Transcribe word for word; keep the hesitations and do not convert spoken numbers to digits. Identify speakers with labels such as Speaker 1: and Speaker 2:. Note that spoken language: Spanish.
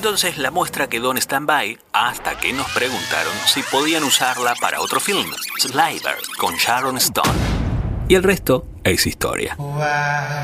Speaker 1: Entonces la muestra quedó en stand-by hasta que nos preguntaron si podían usarla para otro film, Sliver, con Sharon Stone. Y el resto es historia.